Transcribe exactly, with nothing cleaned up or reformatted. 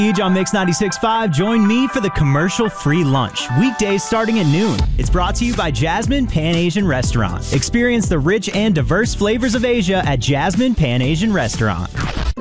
On Mix ninety-six point five, join me for the commercial-free lunch, weekdays starting at noon. It's brought to you by Jasmine Pan Asian Restaurant. Experience the rich and diverse flavors of Asia at Jasmine Pan Asian Restaurant.